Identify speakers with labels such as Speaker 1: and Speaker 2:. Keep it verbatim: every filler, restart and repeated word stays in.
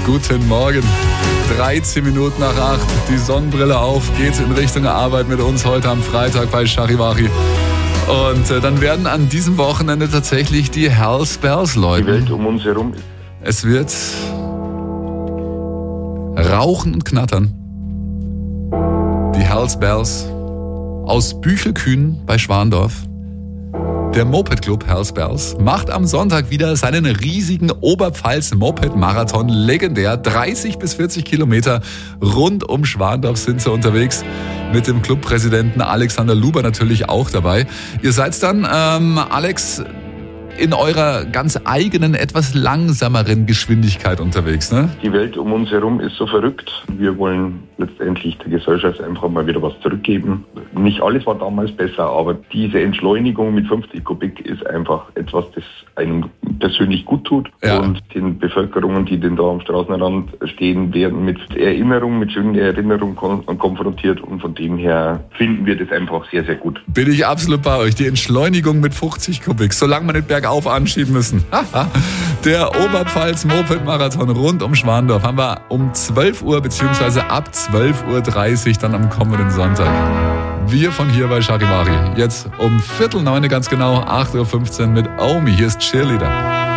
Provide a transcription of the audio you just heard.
Speaker 1: Guten Morgen. dreizehn Minuten nach acht. Die Sonnenbrille auf. Geht's in Richtung Arbeit mit uns heute am Freitag bei Charivari. Und äh, dann werden an diesem Wochenende tatsächlich die Hells Bells läuten.
Speaker 2: Die Welt um uns herum.
Speaker 1: Es wird rauchen und knattern. Die Hells Bells aus Büchelkühn bei Schwandorf. Der Moped Club Hells Bells macht am Sonntag wieder seinen riesigen Oberpfalz-Moped-Marathon legendär. dreißig bis vierzig Kilometer rund um Schwandorf sind sie unterwegs. Mit dem Clubpräsidenten Alexander Luber natürlich auch dabei. Ihr seid dann, ähm, Alex, in eurer ganz eigenen, etwas langsameren Geschwindigkeit unterwegs, ne?
Speaker 2: Die Welt um uns herum ist so verrückt. Wir wollen letztendlich der Gesellschaft einfach mal wieder was zurückgeben. Nicht alles war damals besser, aber diese Entschleunigung mit fünfzig Kubik ist einfach etwas, das einem persönlich gut tut.
Speaker 1: Ja.
Speaker 2: Und den Bevölkerungen, die denn da am Straßenrand stehen, werden mit Erinnerungen, mit schönen Erinnerungen kon- konfrontiert. Und von dem her finden wir das einfach sehr, sehr gut.
Speaker 1: Bin ich absolut bei euch. Die Entschleunigung mit fünfzig Kubik, solange wir nicht bergauf anschieben müssen. Der Oberpfalz-Moped-Marathon rund um Schwandorf haben wir um zwölf Uhr bzw. ab zwölf Uhr dreißig dann am kommenden Sonntag. Wir von hier bei Charivari. Jetzt um Viertel neun ganz genau, acht Uhr fünfzehn mit Omi. Hier ist Cheerleader.